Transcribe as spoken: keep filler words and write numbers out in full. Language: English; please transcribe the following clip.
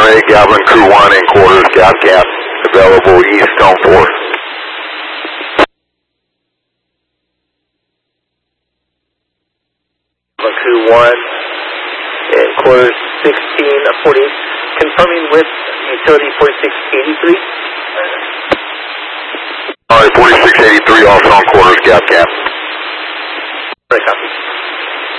Monterey, Goblin Crew one in quarters, gap gap, available east on four. Goblin Crew one in quarters sixteen forty, confirming with utility forty-six eighty-three. Alright, forty-six eighty-three, also on quarters, gap gap.